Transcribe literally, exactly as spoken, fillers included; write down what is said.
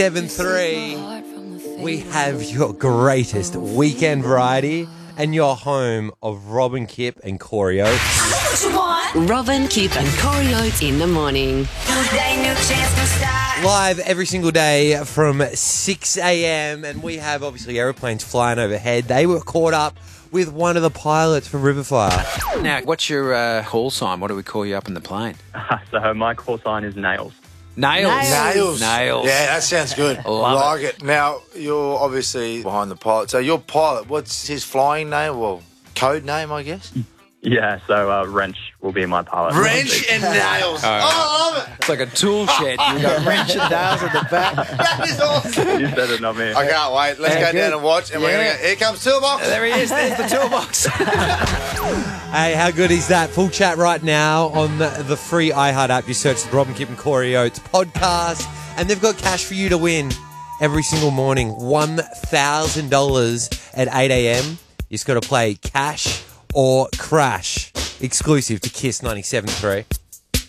seven three, we have your greatest weekend variety and your home of Robin Kip and Corey Oates. Robin Kip and Corey Oates in the morning. Live every single day from six a.m. and we have obviously aeroplanes flying overhead. They were caught up with one of the pilots from Riverfire. Now, what's your uh, call sign? What do we call you up in the plane? Uh, so my call sign is Nails. Nails. Nails. Nails. Yeah, that sounds good. Love like it. Now, you're obviously behind the pilot. So your pilot, what's his flying name? Well, code name, I guess? Yeah, so uh, Wrench will be my pilot. Wrench and Nails. Oh, I love it. It's like a tool shed. You've got wrench and nails at the back. That is awesome. You said it, not me. I can't wait. Let's Yeah, go good. down and watch. And we're Yeah. going to go, here comes Toolbox. There he is. There's the toolbox. Hey, how good is that? Full chat right now on the, the free iHeart app. You search the Robin Kip and Corey Oates podcast, and they've got cash for you to win every single morning. one thousand dollars at eight a.m. You just got to play cash or crash. Exclusive to Kiss ninety-seven point three.